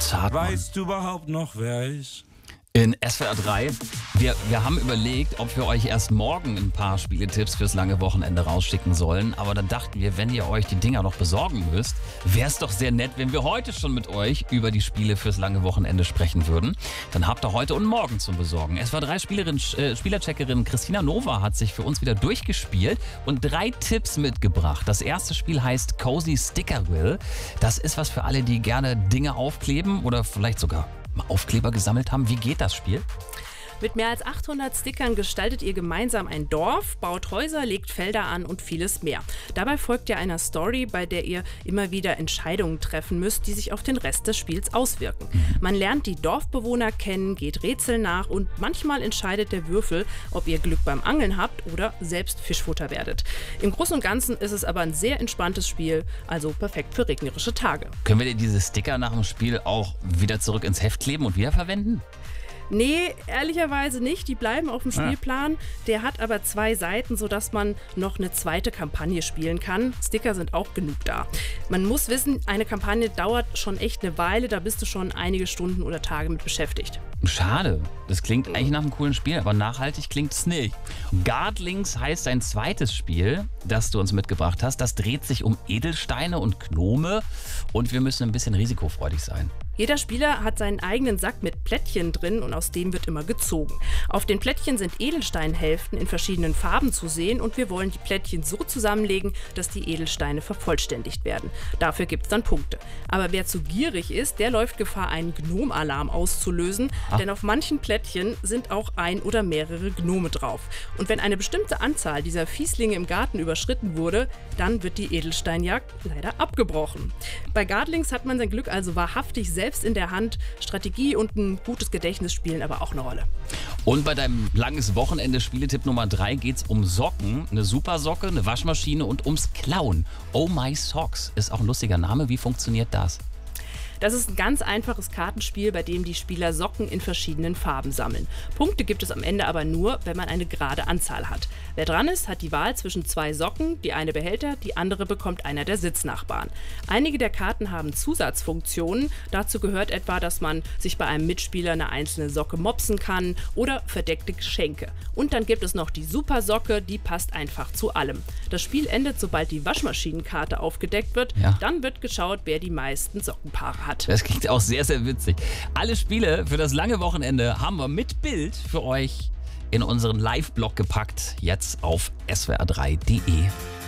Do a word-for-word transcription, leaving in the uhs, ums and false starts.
Chris Hartmann. Weißt du überhaupt noch, wer ist? In S W R drei. Wir, wir haben überlegt, ob wir euch erst morgen ein paar Spieletipps fürs lange Wochenende rausschicken sollen. Aber dann dachten wir, wenn ihr euch die Dinger noch besorgen müsst, wäre es doch sehr nett, wenn wir heute schon mit euch über die Spiele fürs lange Wochenende sprechen würden. Dann habt ihr heute und morgen zum Besorgen. S W R drei Spielerin, äh, Spielercheckerin Christina Nova hat sich für uns wieder durchgespielt und drei Tipps mitgebracht. Das erste Spiel heißt Cozy Stickerville. Das ist was für alle, die gerne Dinge aufkleben oder vielleicht sogar mal Aufkleber gesammelt haben. Wie geht das Spiel? Mit mehr als achthundert Stickern gestaltet ihr gemeinsam ein Dorf, baut Häuser, legt Felder an und vieles mehr. Dabei folgt ihr einer Story, bei der ihr immer wieder Entscheidungen treffen müsst, die sich auf den Rest des Spiels auswirken. Man lernt die Dorfbewohner kennen, geht Rätseln nach und manchmal entscheidet der Würfel, ob ihr Glück beim Angeln habt oder selbst Fischfutter werdet. Im Großen und Ganzen ist es aber ein sehr entspanntes Spiel, also perfekt für regnerische Tage. Können wir dir diese Sticker nach dem Spiel auch wieder zurück ins Heft kleben und wiederverwenden? Nee, ehrlicherweise nicht. Die bleiben auf dem Spielplan. Der hat aber zwei Seiten, sodass man noch eine zweite Kampagne spielen kann. Sticker sind auch genug da. Man muss wissen, eine Kampagne dauert schon echt eine Weile. Da bist du schon einige Stunden oder Tage mit beschäftigt. Schade. Das klingt eigentlich nach einem coolen Spiel, aber nachhaltig klingt es nicht. Guardlings heißt ein zweites Spiel, das du uns mitgebracht hast. Das dreht sich um Edelsteine und Gnome und wir müssen ein bisschen risikofreudig sein. Jeder Spieler hat seinen eigenen Sack mit Plättchen drin und aus dem wird immer gezogen. Auf den Plättchen sind Edelsteinhälften in verschiedenen Farben zu sehen und wir wollen die Plättchen so zusammenlegen, dass die Edelsteine vervollständigt werden. Dafür gibt es dann Punkte. Aber wer zu gierig ist, der läuft Gefahr, einen Gnomalarm auszulösen, ah. denn auf manchen Plättchen sind auch ein oder mehrere Gnome drauf. Und wenn eine bestimmte Anzahl dieser Fieslinge im Garten überschritten wurde, dann wird die Edelsteinjagd leider abgebrochen. Bei Guardlings hat man sein Glück also wahrhaftig selbst in der Hand. Strategie und ein gutes Gedächtnis spielen aber auch eine Rolle. Und bei deinem langes Wochenende Spieletipp Nummer drei geht es um Socken. Eine Supersocke, eine Waschmaschine und ums Klauen. Oh My Socks ist auch ein lustiger Name. Wie funktioniert das? Das ist ein ganz einfaches Kartenspiel, bei dem die Spieler Socken in verschiedenen Farben sammeln. Punkte gibt es am Ende aber nur, wenn man eine gerade Anzahl hat. Wer dran ist, hat die Wahl zwischen zwei Socken, die eine behält er, die andere bekommt einer der Sitznachbarn. Einige der Karten haben Zusatzfunktionen. Dazu gehört etwa, dass man sich bei einem Mitspieler eine einzelne Socke mopsen kann oder verdeckte Geschenke. Und dann gibt es noch die Supersocke, die passt einfach zu allem. Das Spiel endet, sobald die Waschmaschinenkarte aufgedeckt wird. Ja. Dann wird geschaut, wer die meisten Sockenpaare hat. Das klingt auch sehr, sehr witzig. Alle Spiele für das lange Wochenende haben wir mit Bild für euch in unseren Live-Blog gepackt. Jetzt auf S W R drei punkt de.